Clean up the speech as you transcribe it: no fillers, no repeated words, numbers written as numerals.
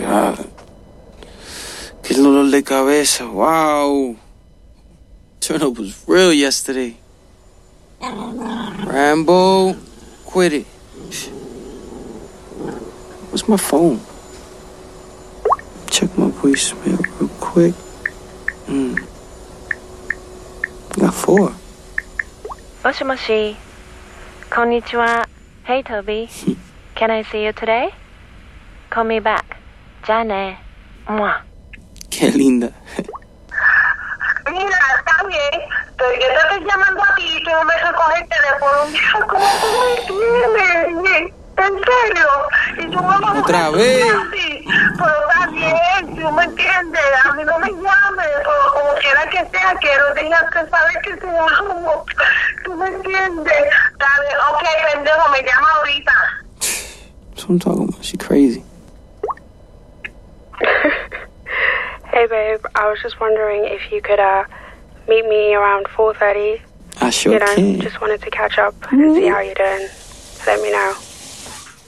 God. Qué dolor de cabeza. Wow. Turn up was real yesterday. Rambo, quit it. What's my phone? Check my voicemail real quick. Got 4. もしもし、こんにちは。Hey Toby, can I see you today? Call me back. じゃあね。 Qué linda. Mira, está bien, pero yo te estoy llamando a ti y tú no me recoges el teléfono. Mira, ¿cómo tú me tienes? En serio. Y tú me vas a Otra vez. así. Pero está bien, tú me entiendes. A mí no me llames, o como quiera que sea, quiero tengas que saber que te amo. Tú me entiendes. Dale, ok, pendejo, me llama ahorita. That's what I'm talking about. She crazy. Hey babe, I was just wondering if you could meet me around 4:30. I sure can. Just wanted to catch up and see how you're doing. Let me know.